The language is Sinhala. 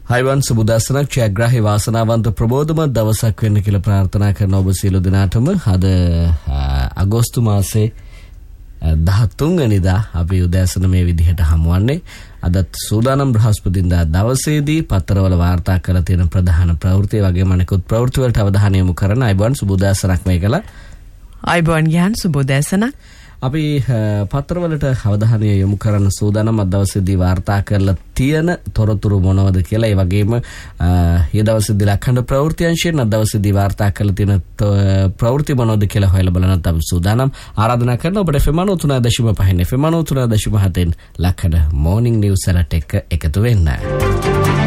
හයිවන් සුබදස්සනක් ජයග්‍රාහී වාසනාවන්ත ප්‍රබෝධමත් දවසක් වෙන්න කියලා ප්‍රාර්ථනා කරන ඔබ සියලු දෙනාටම අද අගෝස්තු මාසේ 13 වෙනිදා අපි උදෑසන මේ විදිහට හමුවන්නේ. අදත් සූදානම් බ්‍රහස්පතින්දා දවසේදී පත්තරවල වාර්තා කරලා තියෙන ප්‍රධාන ප්‍රවෘත්ති වගේම අනෙකුත් ප්‍රවෘත්ති වලට අවධානය යොමු කරන අයිබෝන් සුබදස්සනක් මේකලා. අයිබෝන් යන් සුබදස්සනක්. අපි පත්තරවලට අවධානය යොමු කරන සූදානම් අද දවසේදී වාර්තා කරලා තියෙන තොරතුරු මොනවද කියලා ඒ වගේම ඊ දවසේදී ලක්ෂණ ප්‍රවෘත්ති අංශයෙන් අද දවසේදී වාර්තා කරලා තියෙන ප්‍රවෘත්ති මොනවද කියලා හොයලා බලන්න අපි සූදානම්. ආරාධනා කරන ඔබට FM 93.5 FM 93.7 ලක්ෂණ මොර්නිං නිවුස් එකට එකතු වෙන්න.